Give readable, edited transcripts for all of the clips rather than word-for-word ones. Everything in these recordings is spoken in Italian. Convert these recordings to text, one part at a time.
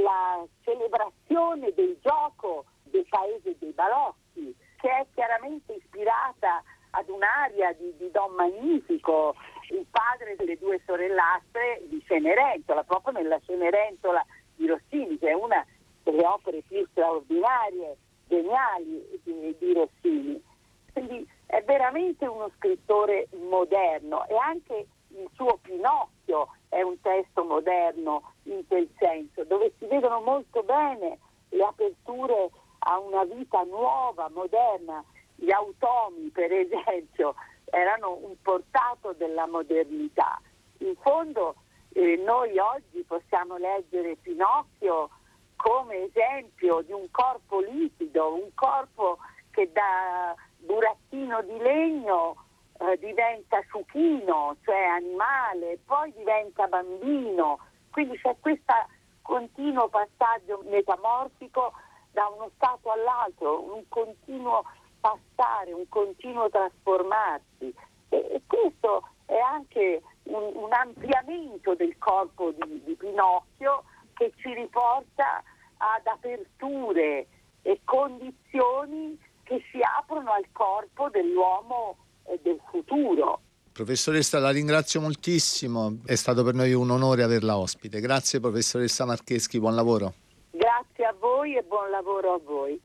la celebrazione del gioco del paese dei balocchi, che è chiaramente ispirata ad un'aria di Don Magnifico, il padre delle due sorellastre di Cenerentola, proprio nella Cenerentola di Rossini, che è una delle opere più straordinarie, geniali di Rossini. Quindi è veramente uno scrittore moderno, e anche il suo Pinocchio è un testo moderno in quel senso, dove si vedono molto bene le aperture a una vita nuova, moderna. Gli automi, per esempio, erano un portato della modernità. In fondo noi oggi possiamo leggere Pinocchio come esempio di un corpo liquido, un corpo che da burattino di legno diventa ciuchino, cioè animale, poi diventa bambino. Quindi c'è questo continuo passaggio metamorfico da uno stato all'altro, un continuo passare, un continuo trasformarsi, e questo è anche un ampliamento del corpo di Pinocchio, che ci riporta ad aperture e condizioni che si aprono al corpo dell'uomo del futuro. Professoressa, la ringrazio moltissimo, è stato per noi un onore averla ospite. Grazie professoressa Marcheschi, buon lavoro. Grazie a voi e buon lavoro a voi.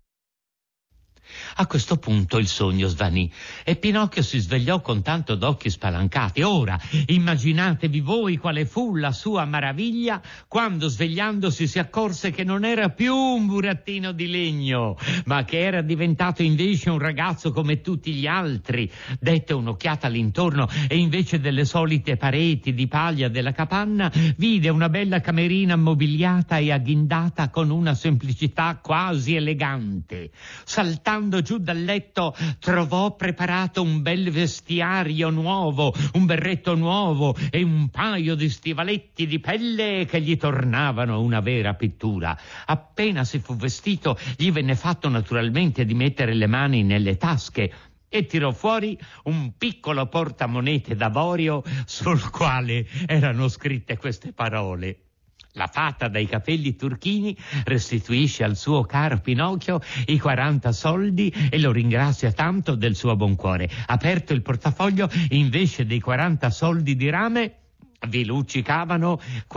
A questo punto il sogno svanì e Pinocchio si svegliò con tanto d'occhi spalancati. Ora immaginatevi voi quale fu la sua maraviglia quando, svegliandosi, si accorse che non era più un burattino di legno, ma che era diventato invece un ragazzo come tutti gli altri. Dette un'occhiata all'intorno e invece delle solite pareti di paglia della capanna vide una bella camerina mobiliata e agghindata con una semplicità quasi elegante. Saltando giù dal letto trovò preparato un bel vestiario nuovo, un berretto nuovo e un paio di stivaletti di pelle che gli tornavano una vera pittura. Appena si fu vestito gli venne fatto naturalmente di mettere le mani nelle tasche e tirò fuori un piccolo portamonete d'avorio sul quale erano scritte queste parole: la fata dai capelli turchini restituisce al suo caro Pinocchio i 40 soldi e lo ringrazia tanto del suo buon cuore. Aperto il portafoglio, invece dei 40 soldi di rame, vi luccicavano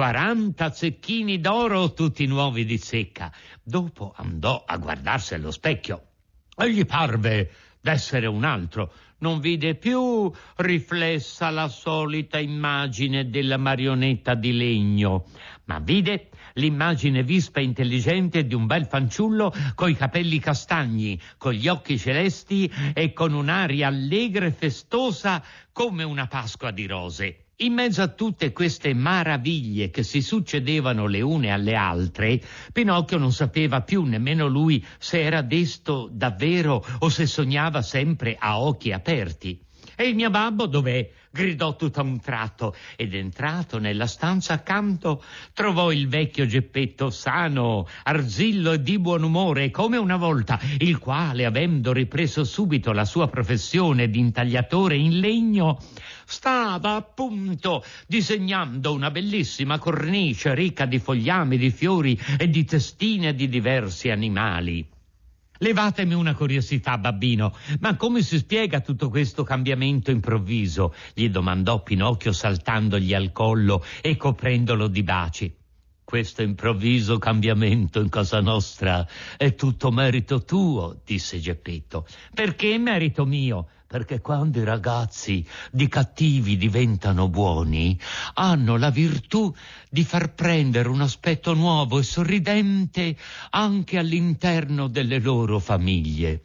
40 zecchini d'oro tutti nuovi di secca. Dopo andò a guardarsi allo specchio e gli parve d'essere un altro. Non vide più riflessa la solita immagine della marionetta di legno, ma vide l'immagine vispa e intelligente di un bel fanciullo coi capelli castagni, con gli occhi celesti e con un'aria allegra e festosa come una Pasqua di rose. In mezzo a tutte queste maraviglie che si succedevano le une alle altre, Pinocchio non sapeva più nemmeno lui se era desto davvero o se sognava sempre a occhi aperti. E il mio babbo dov'è? Gridò tutto a un tratto, ed entrato nella stanza accanto trovò il vecchio Geppetto sano, arzillo e di buon umore come una volta, il quale, avendo ripreso subito la sua professione di intagliatore in legno, stava appunto disegnando una bellissima cornice ricca di fogliami, di fiori e di testine di diversi animali. Levatemi una curiosità, babbino, ma come si spiega tutto questo cambiamento improvviso? Gli domandò Pinocchio saltandogli al collo e coprendolo di baci. Questo improvviso cambiamento in casa nostra è tutto merito tuo, disse Geppetto. Perché merito mio? Perché quando i ragazzi di cattivi diventano buoni, hanno la virtù di far prendere un aspetto nuovo e sorridente anche all'interno delle loro famiglie.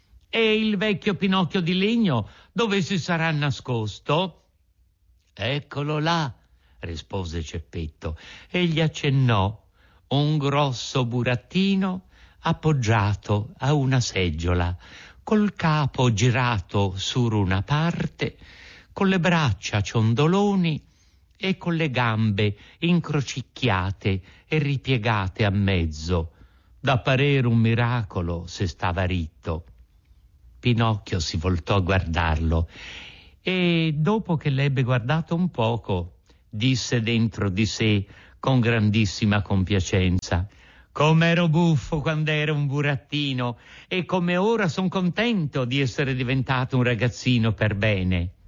E il vecchio Pinocchio di legno dove si sarà nascosto? Eccolo là, rispose Geppetto, e gli accennò un grosso burattino appoggiato a una seggiola, col capo girato su una parte, con le braccia ciondoloni e con le gambe incrocicchiate e ripiegate a mezzo, da parere un miracolo se stava ritto. Pinocchio si voltò a guardarlo e, dopo che l'ebbe guardato un poco, disse dentro di sé con grandissima compiacenza: Come ero buffo quando ero un burattino e come ora son contento di essere diventato un ragazzino per bene.